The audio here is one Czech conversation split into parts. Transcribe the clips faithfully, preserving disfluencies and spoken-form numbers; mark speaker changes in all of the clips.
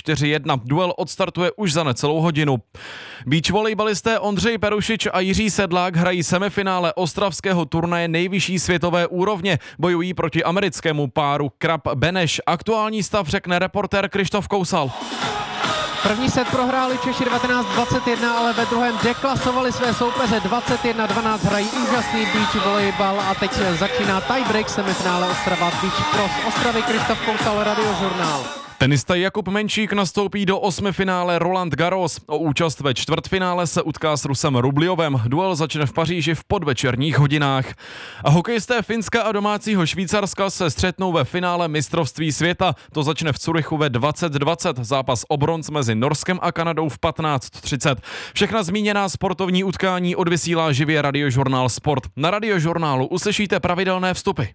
Speaker 1: čtyři jedna. Duel odstartuje už za necelou hodinu. Beach volejbalisté Ondřej Perušič a Jiří Sedlák hrají semifinále ostravského turnaje nejvyšší světové úrovně. Bojují proti americkému páru Krab Beneš. Aktuální stav řekne reportér Krištof Kousal.
Speaker 2: První set prohráli Češi devatenáct dvacet jedna, ale ve druhém deklasovali své soupeře dvacet jedna dvanáct. Hrají úžasný beach volejbal a teď začíná tiebreak semifinále Ostrava Beach Pro z Ostravy. Krištof Kousal, Radiožurnál.
Speaker 1: Tenista Jakub Menšík nastoupí do osmifinále Roland Garros. O účast ve čtvrtfinále se utká s Rusem Rubljovem. Duel začne v Paříži v podvečerních hodinách. A hokejisté Finska a domácího Švýcarska se střetnou ve finále mistrovství světa. To začne v Curychu ve dvacet dvacet. Zápas o bronz mezi Norskem a Kanadou v patnáct třicet. Všechna zmíněná sportovní utkání odvysílá živě Radiožurnál Sport. Na Radiožurnálu uslyšíte pravidelné vstupy.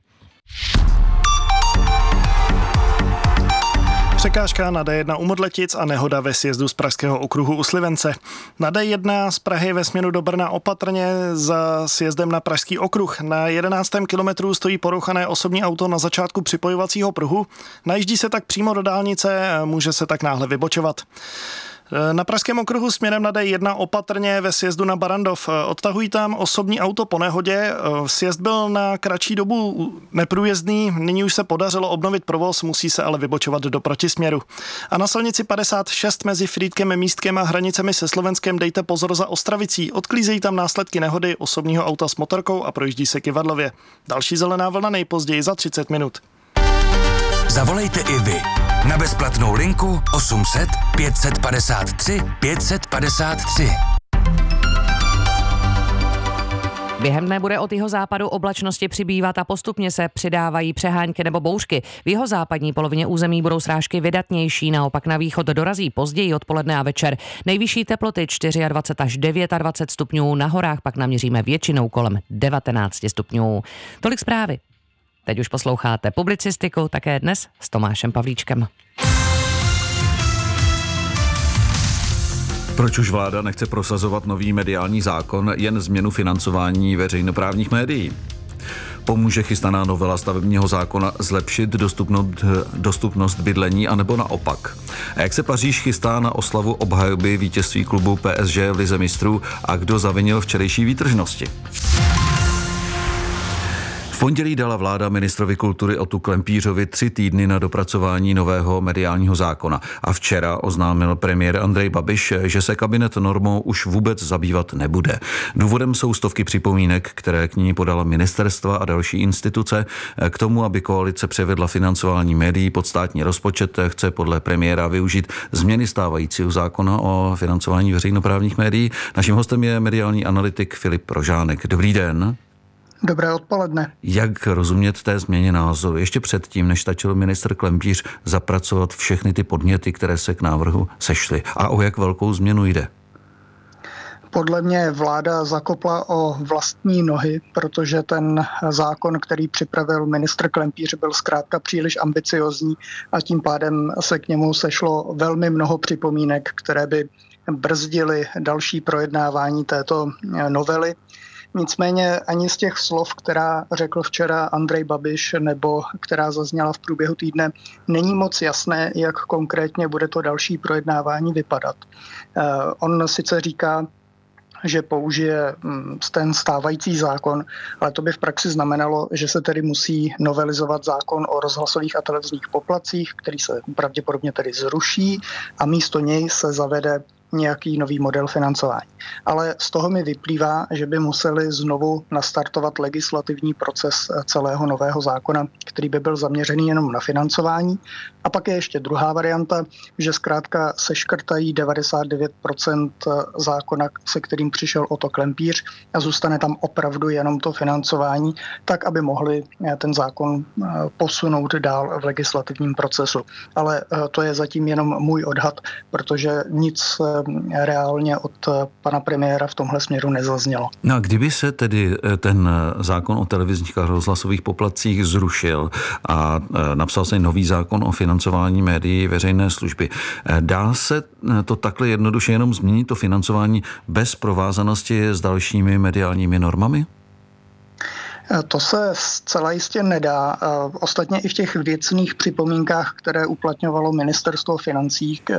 Speaker 3: Překážka na D jedna u Modletic a nehoda ve sjezdu z pražského okruhu u Slivence. Na D jedna z Prahy ve směru do Brna opatrně za sjezdem na pražský okruh. Na jedenáctém kilometru stojí porouchané osobní auto na začátku připojovacího pruhu. Najíždí se tak přímo do dálnice a může se tak náhle vybočovat. Na pražském okruhu směrem na D jedna opatrně ve sjezdu na Barandov. Odtahují tam osobní auto po nehodě. Sjezd byl na kratší dobu neprůjezdný, nyní už se podařilo obnovit provoz, musí se ale vybočovat do protisměru. A na silnici padesát šest mezi Frýdkem, Místkem a hranicemi se Slovenskem dejte pozor za Ostravicí. Odklízejí tam následky nehody osobního auta s motorkou a projíždí se Kyvadlově. Další zelená vlna nejpozději za třicet minut.
Speaker 4: Zavolejte i vy na bezplatnou linku osm set pět set padesát tři pět set padesát tři.
Speaker 5: Během dne bude od jihozápadu oblačnosti přibývat a postupně se přidávají přehánky nebo bouřky. V jihozápadní polovině území budou srážky vydatnější, naopak na východ dorazí později odpoledne a večer. Nejvyšší teploty dvacet čtyři až dvacet devět stupňů, na horách pak naměříme většinou kolem devatenáct stupňů. Tolik zprávy. Teď už posloucháte publicistiku, také dnes s Tomášem Pavlíčkem.
Speaker 6: Proč už vláda nechce prosazovat nový mediální zákon, jen změnu financování veřejnoprávních médií? Pomůže chystaná novela stavebního zákona zlepšit dostupnost, dostupnost bydlení, anebo naopak? A jak se Paříž chystá na oslavu obhajoby vítězství klubu P S G v lize mistrů a kdo zavinil včerejší výtržnosti? V pondělí dala vláda ministrovi kultury Otu Klempířovi tři týdny na dopracování nového mediálního zákona. A včera oznámil premiér Andrej Babiš, že se kabinet normou už vůbec zabývat nebude. Důvodem jsou stovky připomínek, které k ní podala ministerstva a další instituce. K tomu, aby koalice převedla financování médií pod státní rozpočet, chce podle premiéra využít změny stávajícího zákona o financování veřejnoprávních médií. Naším hostem je mediální analytik Filip Rožánek. Dobrý den.
Speaker 7: Dobré odpoledne.
Speaker 6: Jak rozumět té změně názoru? Ještě předtím, než stačil ministr Klempíř zapracovat všechny ty podněty, které se k návrhu sešly. A o jak velkou změnu jde?
Speaker 7: Podle mě vláda zakopla o vlastní nohy, protože ten zákon, který připravil ministr Klempíř, byl zkrátka příliš ambiciozní a tím pádem se k němu sešlo velmi mnoho připomínek, které by brzdily další projednávání této novely. Nicméně ani z těch slov, která řekl včera Andrej Babiš nebo která zazněla v průběhu týdne, není moc jasné, jak konkrétně bude to další projednávání vypadat. On sice říká, že použije ten stávající zákon, ale to by v praxi znamenalo, že se tedy musí novelizovat zákon o rozhlasových a televizních poplatcích, který se pravděpodobně tedy zruší a místo něj se zavede nějaký nový model financování. Ale z toho mi vyplývá, že by museli znovu nastartovat legislativní proces celého nového zákona, který by byl zaměřený jenom na financování. A pak je ještě druhá varianta, že zkrátka seškrtají devadesát devět procent zákona, se kterým přišel Oto Klempíř a zůstane tam opravdu jenom to financování, tak aby mohli ten zákon posunout dál v legislativním procesu. Ale to je zatím jenom můj odhad, protože nic reálně od pana premiéra v tomhle směru nezaznělo.
Speaker 6: No a kdyby se tedy ten zákon o televizních a rozhlasových poplatcích zrušil a napsal se nový zákon o financování médií veřejné služby, dá se to takhle jednoduše jenom změnit to financování bez provázanosti s dalšími mediálními normami?
Speaker 7: To se zcela jistě nedá. Ostatně i v těch věcných připomínkách, které uplatňovalo ministerstvo financí